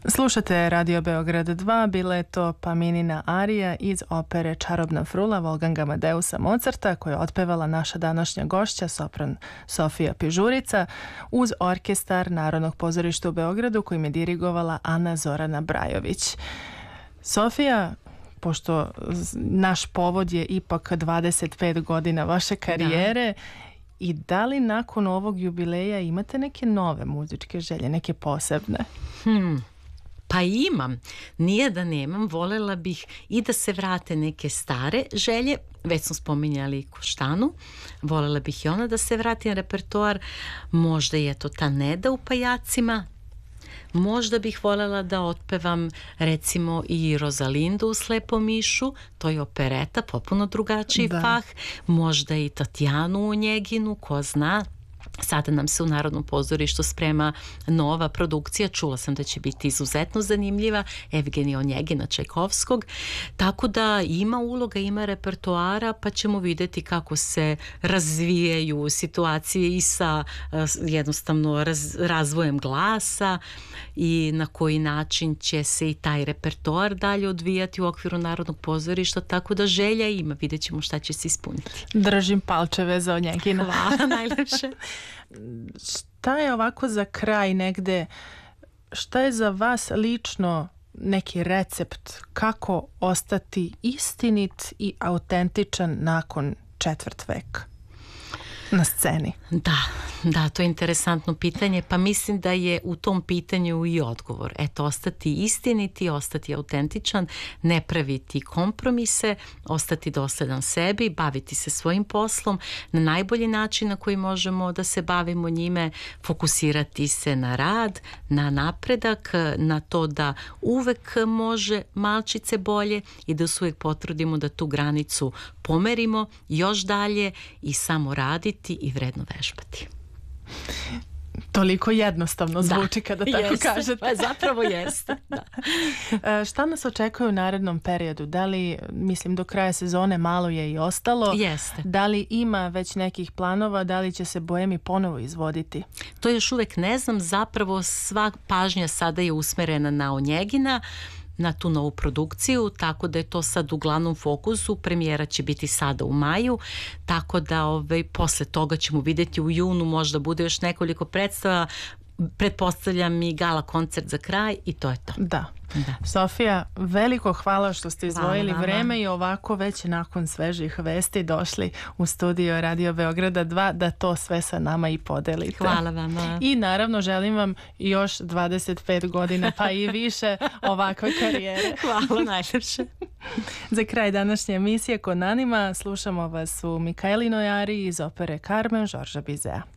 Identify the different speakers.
Speaker 1: Slušate Radio Beograd 2, bila je to Paminina arija iz opere Čarobna frula Wolfganga Amadeusa Mozarta, koju je otpevala naša današnja gošća, sopran Sofija Pižurica, uz orkestar Narodnog pozorišta u Beogradu kojim je dirigovala Ana Zorana Brajović. Sofija, pošto naš povod je ipak 25 godina vaše karijere, i da li nakon ovog jubileja imate neke nove muzičke želje, neke posebne?
Speaker 2: Pa imam, nije da nemam, volela bih i da se vrate neke stare želje, već smo spominjali Koštanu, volela bih i ona da se vrati na repertoar, možda je to ta Neda u Pajacima, možda bih voljela da otpevam recimo i Rozalindu u Slepom mišu, to je opereta, potpuno drugačiji fah, možda i Tatjanu u Njeginu, ko zna. Sada nam se u Narodnom pozorištu sprema nova produkcija, čula sam da će biti izuzetno zanimljiva, Evgenija Onjegina Čajkovskog, tako da ima uloga, ima repertoara, pa ćemo vidjeti kako se razvijaju situacije i sa jednostavno razvojem glasa i na koji način će se i taj repertoar dalje odvijati u okviru Narodnog pozorišta, tako da želja ima, vidjet ćemo šta će se ispuniti.
Speaker 1: Držim palčeve za Onjegina.
Speaker 2: Hvala, najlepše.
Speaker 1: Šta je ovako za kraj negde, šta je za vas lično neki recept kako ostati istinit i autentičan nakon četvrt veka na sceni?
Speaker 2: Da, to je interesantno pitanje, pa mislim da je u tom pitanju i odgovor. Eto, ostati istiniti, ostati autentičan, ne praviti kompromise, ostati dosledan sebi, baviti se svojim poslom na najbolji način na koji možemo da se bavimo njime, fokusirati se na rad, na napredak, na to da uvek može malčice bolje i da se uvek potrudimo da tu granicu pomerimo još dalje i samo raditi i vredno vežbati.
Speaker 1: Toliko jednostavno zvuči kada tako kažete.
Speaker 2: Pa zapravo jeste.
Speaker 1: Šta nas očekuje u narednom periodu? Da li, mislim, do kraja sezone malo je i ostalo.
Speaker 2: Jeste.
Speaker 1: Da li ima već nekih planova? Da li će se Boemi ponovo izvoditi?
Speaker 2: To još uvek ne znam. Zapravo sva pažnja sada je usmerena na Onjegina, na tu novu produkciju, tako da je to sad u glavnom fokusu. Premijera će biti sada u maju, tako da posle toga ćemo vidjeti u junu, možda bude još nekoliko predstava, pretpostavljam i gala koncert za kraj i to je to.
Speaker 1: Da. Sofija, veliko hvala što ste izdvojili vreme i ovako već nakon svežih vesti došli u studio Radio Beograda 2 da to sve sa nama i podelite.
Speaker 2: Hvala vama.
Speaker 1: I naravno želim vam još 25 godina pa i više ovakve karijere.
Speaker 2: Hvala najlepše.
Speaker 1: Za kraj današnje emisije Kod Nanima slušamo vas u Mikaelinoj ariji iz opere Carmen Žorža Bizea.